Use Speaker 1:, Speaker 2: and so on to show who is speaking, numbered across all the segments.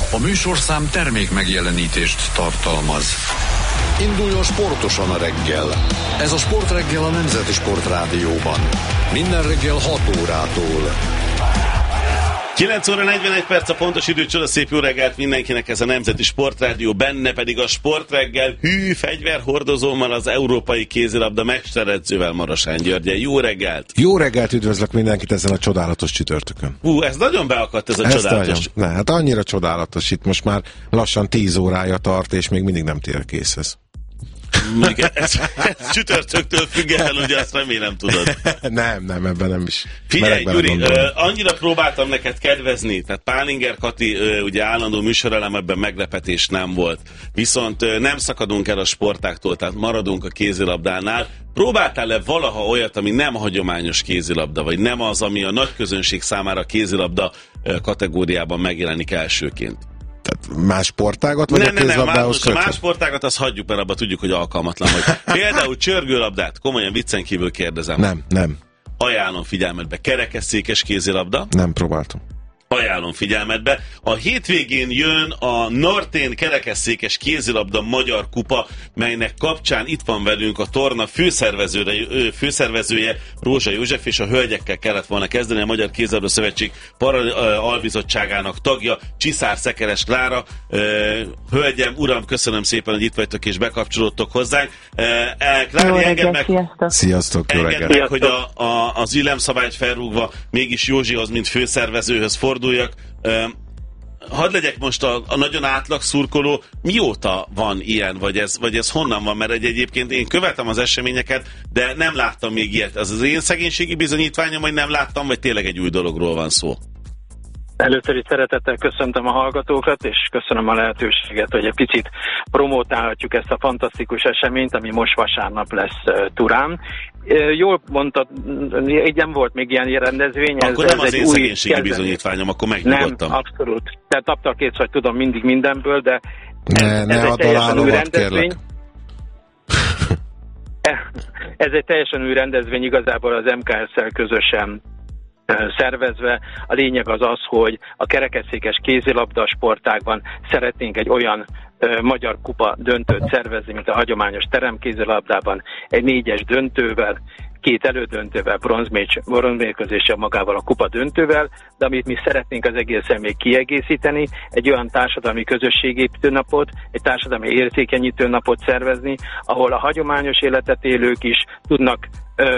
Speaker 1: A műsorszám termék megjelenítést tartalmaz. Induljon sportosan a reggel. Ez a Sportreggel a Nemzeti Sportrádióban. Minden reggel 6 órától.
Speaker 2: 9 óra 41 perc a pontos időcsoda, szép jó reggelt mindenkinek, ez a Nemzeti Sportrádió, benne pedig a Sportreggel fegyverhordozómmal, az európai kézilabda mesteredzővel, Marosán Györgyen. Jó reggelt!
Speaker 3: Jó reggelt, üdvözlök mindenkit ezen a csodálatos csütörtökön.
Speaker 2: Ez nagyon beakadt, ez a csodálatos.
Speaker 3: Hát annyira csodálatos, itt most már lassan 10 órája tart, és még mindig nem tér készhez.
Speaker 2: Ez csütörtöktől függ el, ugye azt remélem tudod.
Speaker 3: Nem, ebben nem is.
Speaker 2: Figyelj, Gyuri, annyira próbáltam neked kedvezni, tehát Pálinger Kati ugye állandó műsorelem, ebben meglepetés nem volt. Viszont nem szakadunk el a sportáktól, tehát maradunk a kézilabdánál. Próbáltál-e valaha olyat, ami nem hagyományos kézilabda, vagy nem az, ami a nagy közönség számára kézilabda kategóriában megjelenik elsőként?
Speaker 3: Tehát más sportágat, vagy a kézilabdához
Speaker 2: kötve? Más sportágat azt hagyjuk, mert abban tudjuk, hogy alkalmatlan vagy. Például csörgőlabdát, komolyan viccen kívül kérdezem.
Speaker 3: Nem.
Speaker 2: Ajánlom figyelmetbe. Kerekesszékes kézilabda.
Speaker 3: Nem próbáltam.
Speaker 2: Ajánlom figyelmetbe. A hétvégén jön a Nortén kerekesszékes kézilabda magyar kupa, melynek kapcsán itt van velünk a torna főszervezője Rózsa József, és a hölgyekkel kellett volna kezdeni, a Magyar Kézilabda Szövetség Albizottságának tagja, Csiszár Szekeres Klára. Hölgyem, uram, köszönöm szépen, hogy itt vagytok és bekapcsolódtok hozzánk. Klári, engedd meg,
Speaker 3: sziasztok, jó reggelt.
Speaker 2: Engedd meg, hogy az illemszabályt felrúgva mégis Józsihoz, mint főszervezőhöz forduljak. Hadd legyek most a nagyon átlag szurkoló, mióta van ilyen, vagy ez honnan van? Mert egyébként én követem az eseményeket, de nem láttam még ilyet. Az én szegénységi bizonyítványom, hogy nem láttam, vagy tényleg egy új dologról van szó?
Speaker 4: Először is szeretettel köszöntöm a hallgatókat, és köszönöm a lehetőséget, hogy egy picit promótálhatjuk ezt a fantasztikus eseményt, ami most vasárnap lesz Turán. Jól mondtad, így nem volt még ilyen rendezvény.
Speaker 2: Akkor ez nem az én szegénységi bizonyítványom, akkor megnyugodtam.
Speaker 4: Nem, abszolút. Tehát taptal kész vagy, tudom mindig mindenből, de
Speaker 3: ez egy teljesen új rendezvény.
Speaker 4: Ez egy teljesen új rendezvény, igazából az MKS-szel közösen szervezve. A lényeg az, hogy a kerekesszékes kézilabda sportágban szeretnénk egy olyan magyar kupa döntőt szervezni, mint a hagyományos teremkézilabdában, egy 4-es döntővel, 2 elődöntővel, bronzmérkőzéssel, magával a kupa döntővel, de amit mi szeretnénk az egészen még kiegészíteni, egy olyan társadalmi közösségépítő napot, egy társadalmi érzékenyítő napot szervezni, ahol a hagyományos életet élők is tudnak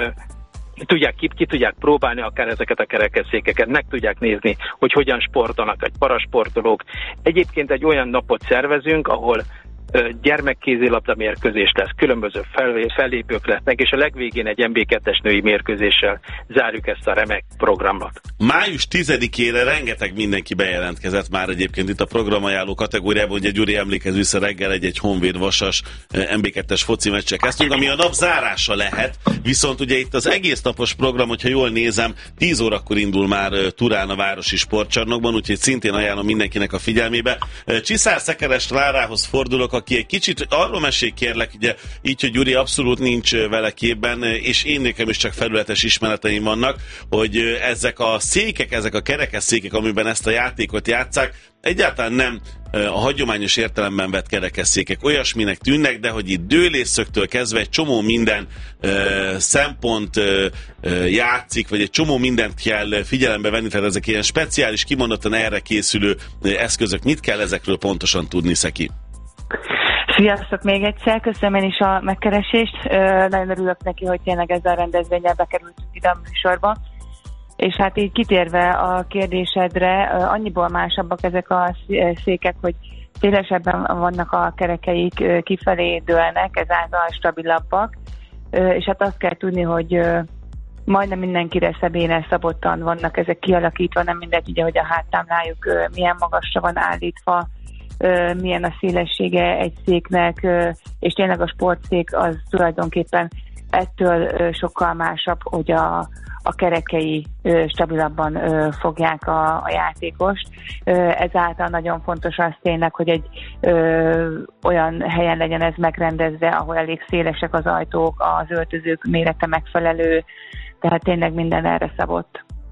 Speaker 4: ki tudják próbálni akár ezeket a kerekesszékeket, meg tudják nézni, hogy hogyan sportolnak egy parasportolók. Egyébként egy olyan napot szervezünk, ahol gyermekkézilabda mérkőzés lesz, különböző fellépők lesznek, és a legvégén egy MB2-es női mérkőzéssel zárjuk ezt a remek programot.
Speaker 2: Május 10-ére rengeteg mindenki bejelentkezett már egyébként itt a programajánló kategóriában, ugye Gyuri emlékez vissza, reggel egy Honvéd Vasas MB2-es foci meccsre kezdtünk, ami a nap zárása lehet, viszont ugye itt az egész napos program, hogyha jól nézem, 10 órakor indul már Turán a városi sportcsarnokban, úgyhogy szintén ajánlom mindenkinek a figyelmébe. Csiszár Szekeres Klárához fordulok, aki egy kicsit arról mesél, kérlek, ugye, így, hogy Gyuri abszolút nincs vele képben, és én nekem is csak felületes ismereteim vannak, hogy ezek a székek, ezek a kerekesszékek, amiben ezt a játékot játsszák, egyáltalán nem a hagyományos értelemben vett kerekesszékek. Olyasminek tűnnek, de hogy itt dőlésszögtől kezdve egy csomó minden szempont játszik, vagy egy csomó mindent kell figyelembe venni, tehát ezek ilyen speciális, kimondottan erre készülő eszközök. Mit kell ezekről pontosan tudni, Szeki?
Speaker 5: Sziasztok még egyszer, köszönöm én is a megkeresést. Nagyon örülök neki, hogy tényleg ezzel a rendezvényel bekerültünk ide a műsorba. És hát így kitérve a kérdésedre, annyiból másabbak ezek a székek, hogy szélesebben vannak a kerekeik, kifelé dőlnek, ezáltal stabilabbak. És hát azt kell tudni, hogy majdnem mindenkire szabélyre szabottan vannak ezek kialakítva, nem mindegy, ugye, hogy a háttámlájuk milyen magasra van állítva, milyen a szélessége egy széknek, és tényleg a sportszék az tulajdonképpen ettől sokkal másabb, hogy a kerekei stabilabban fogják a játékost. Ezáltal nagyon fontos az tényleg, hogy egy olyan helyen legyen ez megrendezve, ahol elég szélesek az ajtók, az öltözők mérete megfelelő, tehát tényleg minden erre szabott.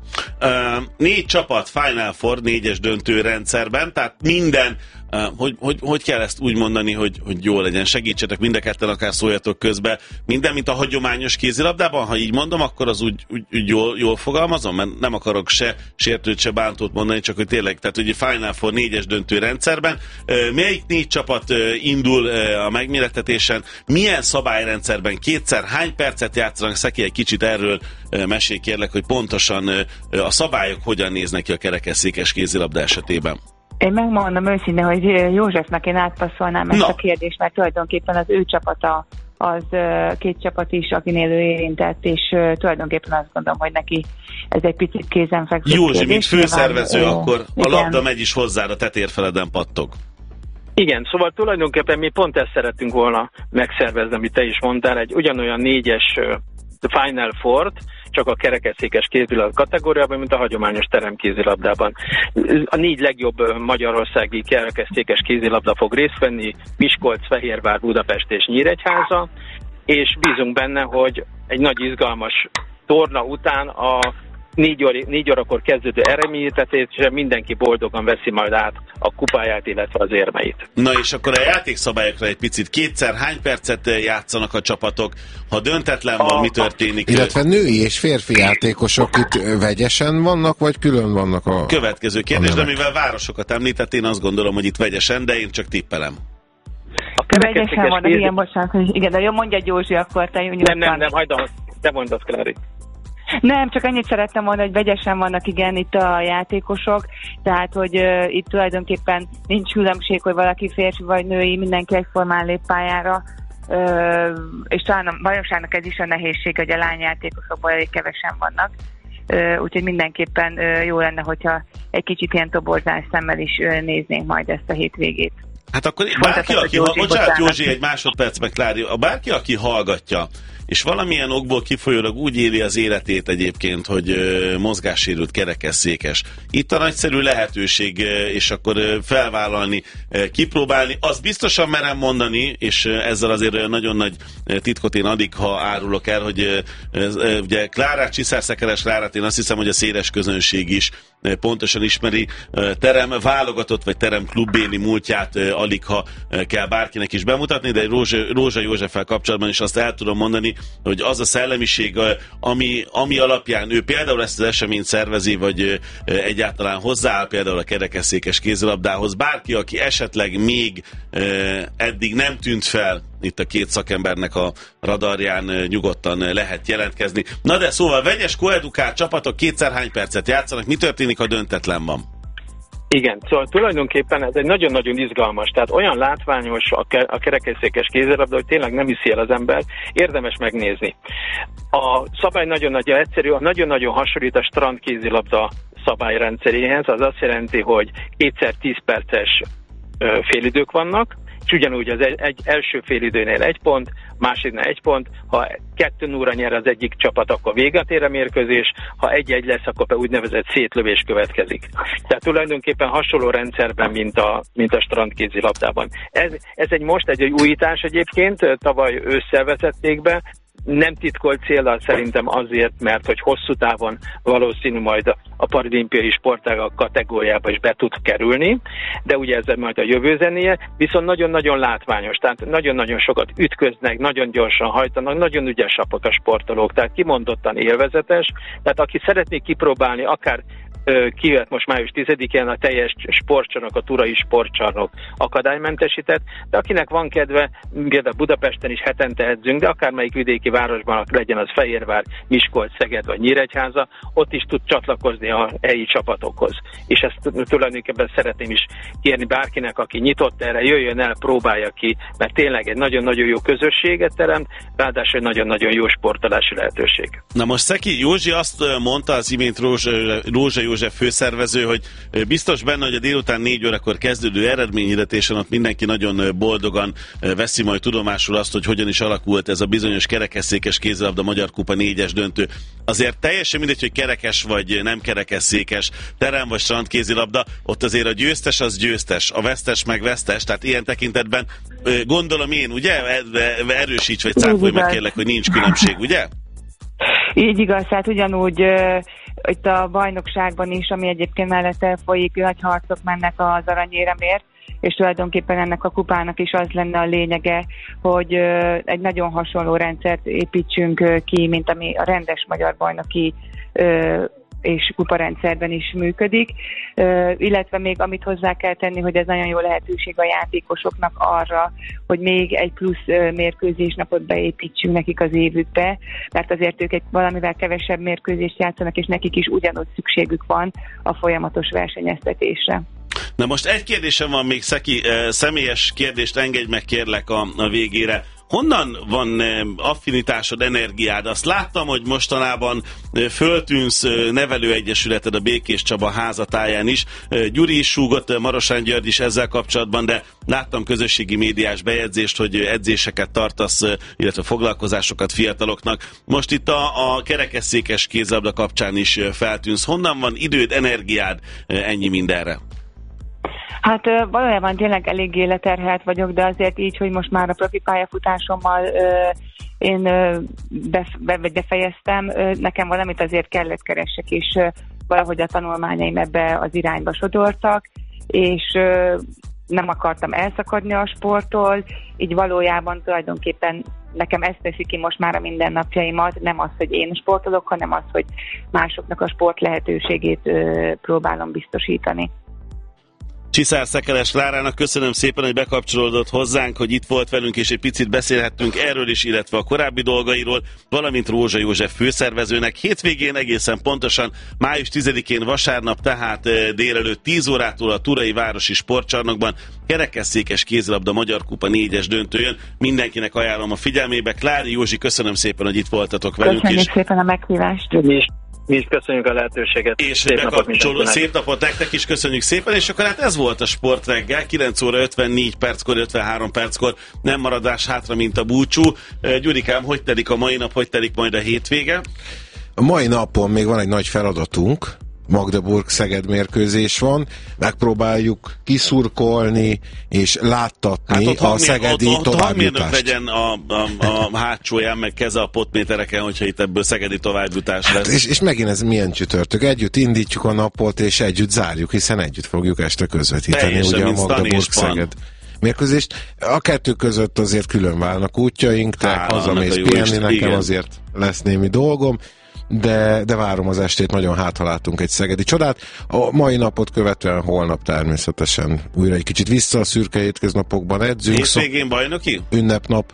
Speaker 2: Négy csapat Final Four 4-es döntő rendszerben, tehát minden, hogy kell ezt úgy mondani, hogy jó legyen, segítsetek mind a ketten, akár szóljatok közbe, minden, mint a hagyományos kézilabdában, ha így mondom, akkor az úgy jól fogalmazom, mert nem akarok se sértőt, se bántót mondani, csak hogy tényleg, tehát hogy Final Four 4-es döntő rendszerben, melyik 4 csapat indul a megmérettetésen, milyen szabályrendszerben, kétszer hány percet játszanak, Szeki, egy kicsit erről mesélj kérlek, hogy pontosan a szabályok hogyan néznek ki a kerekesszékes kézilabda esetében.
Speaker 5: Én megmondom őszintén, hogy Józsefnek én átpasszolnám ezt a kérdést, mert tulajdonképpen az ő csapata az 2 csapat is, akinél ő érintett, és tulajdonképpen azt gondolom, hogy neki ez egy picit kézenfekvő
Speaker 2: Józsi,
Speaker 5: kérdés.
Speaker 2: mint főszervező, akkor
Speaker 5: igen.
Speaker 2: A labda megy is hozzád, a tetérfeleden pattog.
Speaker 4: Igen, szóval tulajdonképpen mi pont ezt szerettünk volna megszervezni, amit te is mondtál, egy ugyanolyan 4-es Final Four-t, csak a kerekesszékes kézilabda kategóriában, mint a hagyományos teremkézilabdában. A 4 legjobb magyarországi kerekesszékes kézilabda fog részt venni, Miskolc, Fehérvár, Budapest és Nyíregyháza, és bízunk benne, hogy egy nagy izgalmas torna után a 4 órakor kezdődő eredményítetésre mindenki boldogan veszi majd át a kupáját, illetve az érmeit.
Speaker 2: Na és akkor a játékszabályokra egy picit. Kétszer hány percet játszanak a csapatok? Ha döntetlen van, mi történik?
Speaker 3: Illetve női és férfi játékosok itt vegyesen vannak, vagy külön vannak a...
Speaker 2: Következő kérdés, de mivel városokat említett, én azt gondolom, hogy itt vegyesen, de én csak tippelem.
Speaker 5: Vegyesen vannak, igen, bocsánat, igen, de jó, mondja Józsi, akkor te jó nyugodtan.
Speaker 4: Nem, hagyd, te mondod, Klári.
Speaker 5: Nem, csak annyit szerettem mondani, hogy vegyesen vannak igen itt a játékosok, tehát hogy itt tulajdonképpen nincs különbség, hogy valaki férfi vagy női, mindenki egyformán lép pályára, és talán a bajnokságnak ez is a nehézség, hogy a lányjátékosokban elég kevesen vannak, úgyhogy mindenképpen jó lenne, hogyha egy kicsit ilyen toborzás szemmel is néznénk majd ezt a hétvégét.
Speaker 2: Hát akkor bárki, aki... Bocsánat, Józsi, egy másodpercben, Klári, bárki, aki hallgatja, és valamilyen okból kifolyólag úgy éli az életét egyébként, hogy mozgássérült kerekesszékes. Itt a nagyszerű lehetőség, és akkor felvállalni, kipróbálni. Azt biztosan merem mondani, és ezzel azért olyan nagyon nagy titkot én addig, ha árulok el, hogy ugye Klárát, Csiszár-Szekeres Klárát, én azt hiszem, hogy a széles közönség is pontosan ismeri, terem válogatott, vagy terem klubbéli múltját alig, ha kell bárkinek is bemutatni, de Rózsa Józseffel kapcsolatban is azt el tudom mondani, hogy az a szellemiség, ami alapján ő például ezt az eseményt szervezi, vagy egyáltalán hozzááll például a kerekesszékes kézilabdához, bárki, aki esetleg még eddig nem tűnt fel itt a 2 szakembernek a radarján, nyugodtan lehet jelentkezni. Na de szóval vegyes koedukált csapatok kétszer hány percet játszanak, mi történik, ha döntetlen van?
Speaker 4: Igen, szóval tulajdonképpen ez egy nagyon-nagyon izgalmas, tehát olyan látványos a kerekesszékes kézilabda, hogy tényleg nem hiszi el az ember, érdemes megnézni. A szabály nagyon-nagyon egyszerű, nagyon-nagyon hasonlít a strandkézilabda szabályrendszeréhez, az azt jelenti, hogy 2x10 perces félidők vannak, és ugyanúgy az első félidőnél 1 pont, másiknál 1 pont, ha 2-0 nyer az egyik csapat, akkor véget ér a mérkőzés, ha 1-1 lesz, akkor úgynevezett szétlövés következik. Tehát tulajdonképpen hasonló rendszerben, mint a strandkézilabdában. Ez egy újítás egyébként, tavaly ősszel vezették be, nem titkolt céllal szerintem azért, mert hogy hosszú távon valószínű majd a paralimpiai sportágak kategóriába is be tud kerülni, de ugye ez majd a jövő zenéje, viszont nagyon-nagyon látványos, tehát nagyon-nagyon sokat ütköznek, nagyon gyorsan hajtanak, nagyon ügyesabbak a sportolók, tehát kimondottan élvezetes, tehát aki szeretné kipróbálni, akár kivet most május 10-én a teljes sportcsarnok, a Turai sportcsarnok akadálymentesített, de akinek van kedve, például Budapesten is hetente edzünk, de akármelyik vidéki városban, legyen az Fehérvár, Miskolc, Szeged vagy Nyíregyháza, ott is tud csatlakozni a helyi csapatokhoz. És ezt tulajdonképpen szeretném is kérni bárkinek, aki nyitott erre, jöjjön el, próbálja ki, mert tényleg egy nagyon-nagyon jó közösséget teremt, ráadásul egy nagyon-nagyon jó sportolási lehetőség.
Speaker 2: Na most Szeki Józsi azt mondta az imént Rózsa József főszervező, hogy biztos benne, hogy a délután 4 órakor kezdődő eredményhirdetésen ott mindenki nagyon boldogan veszi majd tudomásul azt, hogy hogyan is alakult ez a bizonyos kerekesszékes kézilabda Magyar Kupa 4-es döntő. Azért teljesen mindegy, hogy kerekes vagy nem kerekesszékes, terem vagy strandkézilabda, ott azért a győztes az győztes, a vesztes meg vesztes, tehát ilyen tekintetben gondolom én, ugye? Erősíts vagy cáfolj meg kérlek, hogy nincs különbség, ugye?
Speaker 5: Így igaz, hát ugyanúgy itt a bajnokságban is, ami egyébként mellette folyik, nagy harcok mennek az aranyéremért, és tulajdonképpen ennek a kupának is az lenne a lényege, hogy egy nagyon hasonló rendszert építsünk ki, mint ami a rendes magyar bajnoki és kuparendszerben is működik, illetve még amit hozzá kell tenni, hogy ez nagyon jó lehetőség a játékosoknak arra, hogy még egy plusz mérkőzésnapot beépítsünk nekik az évükbe, mert azért ők egy valamivel kevesebb mérkőzést játszanak, és nekik is ugyanúgy szükségük van a folyamatos versenyeztetésre.
Speaker 2: Na most egy kérdésem van még, Szeki, személyes kérdést engedj meg kérlek a végére. Honnan van affinitásod, energiád? Azt láttam, hogy mostanában föltűnsz nevelőegyesületed a Békés Csaba házatáján is. Gyuri is súgott, Marosán György is ezzel kapcsolatban, de láttam közösségi médiás bejegyzést, hogy edzéseket tartasz, illetve foglalkozásokat fiataloknak. Most itt a kerekesszékes kézilabda kapcsán is feltűnsz. Honnan van időd, energiád ennyi mindenre?
Speaker 5: Hát valójában tényleg eléggé leterhelt vagyok, de azért így, hogy most már a profi pályafutásommal én befejeztem, nekem valamit azért kellett keressek, és valahogy a tanulmányaim ebbe az irányba sodortak, és nem akartam elszakadni a sporttól, így valójában tulajdonképpen nekem ezt teszi ki most már a mindennapjaimat, nem az, hogy én sportolok, hanem az, hogy másoknak a sport lehetőségét próbálom biztosítani.
Speaker 2: Csiszár Szekeres Klárának köszönöm szépen, hogy bekapcsolódott hozzánk, hogy itt volt velünk, és egy picit beszélhettünk erről is, illetve a korábbi dolgairól, valamint Rózsa József főszervezőnek. Hétvégén egészen pontosan május 10-én vasárnap, tehát délelőtt 10 órától a Turai Városi Sportcsarnokban kerekesszékes kézilabda Magyar Kupa 4-es döntőjön. Mindenkinek ajánlom a figyelmébe. Klári, Józsi, köszönöm szépen, hogy itt voltatok velünk.
Speaker 5: Köszönjük szépen a meghívást.
Speaker 4: Mi is köszönjük a lehetőséget.
Speaker 2: És szép napot nektek is, köszönjük szépen, és akkor hát ez volt a Sportreggel, 9 óra 54 perckor, 53 perckor, nem maradás hátra, mint a búcsú. Gyurikám, hogy telik a mai nap, hogy telik majd a hétvége?
Speaker 3: A mai napon még van egy nagy feladatunk, Magdeburg-Szeged mérkőzés van, megpróbáljuk kiszurkolni és láttatni a szegedi továbbjutást.
Speaker 2: Legyen a hátsóján, meg keze a potmétereken, hogyha itt ebből szegedi továbbjutás lesz.
Speaker 3: Hát és megint ez milyen csütörtök? Együtt indítjuk a napot, és együtt zárjuk, hiszen együtt fogjuk este közvetíteni.
Speaker 2: Teljesen,
Speaker 3: ugye a Magdeburg-Szeged mérkőzést. A kettő között azért külön válnak útjaink, te hazamész pihenni, nekem igen. Azért lesz némi dolgom. De várom az estét, nagyon látunk egy szegedi csodát. A mai napot követően holnap természetesen újra egy kicsit vissza a szürke hétköznapokban edzünk.
Speaker 2: Hétvégén bajnoki?
Speaker 3: Ünnepnap,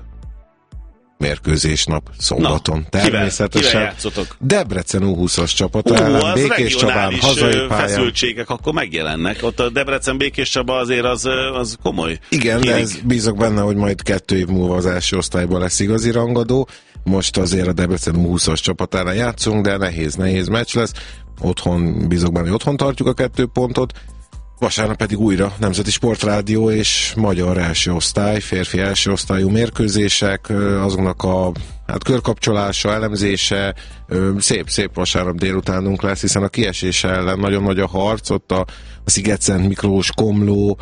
Speaker 3: mérkőzésnap, szombaton. Természetesen.
Speaker 2: Kivel játszotok?
Speaker 3: Debrecen U20-as csapata ellen, Békés Csabán, hazai pályán.
Speaker 2: Feszültségek akkor megjelennek. Ott a Debrecen Békés Csaba azért az komoly.
Speaker 3: Igen, de bízok benne, hogy majd 2 év múlva az első osztályban lesz igazi rangadó. Most azért a Debrecen 20-as csapatára játszunk, de nehéz meccs lesz. Otthon bízok benne, hogy otthon tartjuk a 2 pontot. Vasárnap pedig újra Nemzeti Sportrádió és magyar első osztály, férfi első osztályú mérkőzések, azoknak a körkapcsolása, elemzése, szép vasárnap délutánunk lesz, hiszen a kiesése ellen nagyon nagy a harc, ott a Sziget-Szent Miklós, Komló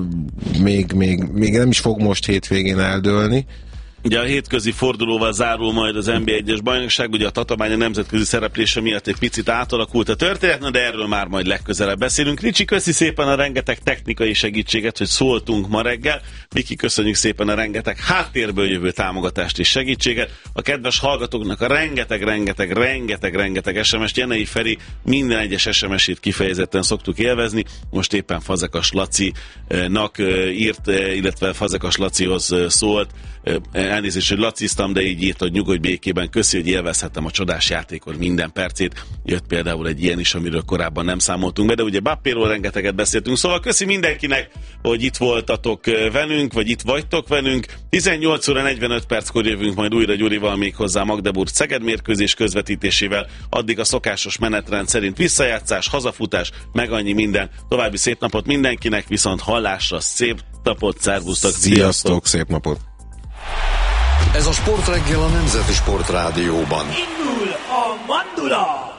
Speaker 3: még nem is fog most hétvégén eldőlni.
Speaker 2: Ugye a hétközi fordulóval zárul majd az NB1-es bajnokság, ugye a Tatabánya nemzetközi szereplése miatt egy picit átalakult a történet, de erről már majd legközelebb beszélünk. Ricsi, köszi szépen a rengeteg technikai segítséget, hogy szóltunk ma reggel. Viki, köszönjük szépen a rengeteg háttérből jövő támogatást és segítséget. A kedves hallgatóknak a rengeteg SMS-t, Jenei Feri minden egyes SMS-ét kifejezetten szoktuk élvezni. Most éppen Fazekas Lacinak írt, illetve Fazekas Lacihoz szólt. Elnézést, hogy laciztam, de így írt, hogy nyugodj békében, köszi, hogy élvezhettem a csodás játékon minden percét. Jött például egy ilyen is, amiről korábban nem számoltunk be, de ugye Bappéról rengeteget beszéltünk, szóval köszi mindenkinek, hogy itt voltatok velünk, vagy itt vagytok velünk. 18 óra 45 perckor jövünk majd újra Gyurival, még hozzá Magdeburg-Szeged mérkőzés közvetítésével. Addig a szokásos menetrend szerint visszajátszás, hazafutás, meg annyi minden. További szép napot mindenkinek, viszont hallásra, szép napot, szervusztok,
Speaker 3: sziasztok, szép napot!
Speaker 1: Ez a Sportreggel a Nemzeti Sportrádióban.
Speaker 6: Indul a mandula!